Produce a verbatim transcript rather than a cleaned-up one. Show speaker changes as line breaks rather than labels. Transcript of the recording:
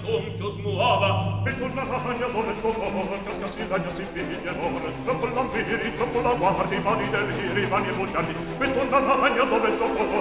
sonchio smuova.
E con la ragna dove il tuo cor casca si ragna si piglia l'ore. Troppo l'ambiri, troppo la guardi, mani deliri, vani e bugiardi. E con la ragna dove il tuo cor